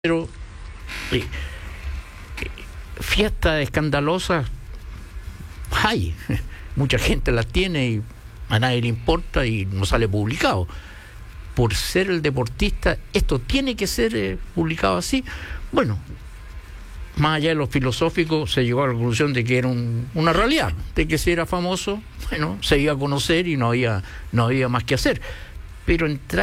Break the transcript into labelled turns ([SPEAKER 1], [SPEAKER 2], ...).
[SPEAKER 1] Pero eh, fiestas escandalosas hay, mucha gente las tiene y a nadie le importa y no sale publicado. Por ser el deportista, esto tiene que ser publicado así. Bueno, más allá de lo filosófico, se llegó a la conclusión de que era una realidad, de que si era famoso, bueno, se iba a conocer y no había más que hacer. Pero entrar